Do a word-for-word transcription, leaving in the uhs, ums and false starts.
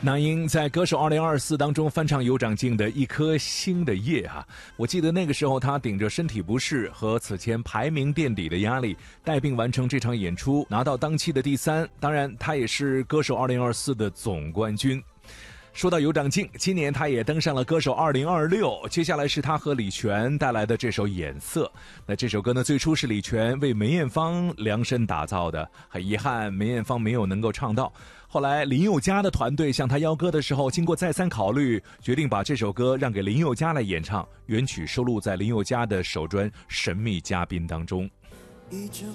那英在歌手二零二四当中翻唱有长靖的一颗星的夜啊，我记得那个时候他顶着身体不适和此前排名垫底的压力，带病完成这场演出，拿到当期的第三，当然他也是歌手二零二四的总冠军。说到有长靖，今年他也登上了歌手二零二六，接下来是他和李泉带来的这首《眼色》。那这首歌呢，最初是李泉为梅艳芳量身打造的，很遗憾梅艳芳没有能够唱到。后来林宥嘉的团队向他邀歌的时候，经过再三考虑，决定把这首歌让给林宥嘉来演唱，原曲收录在林宥嘉的首专《神秘嘉宾》当中。 一直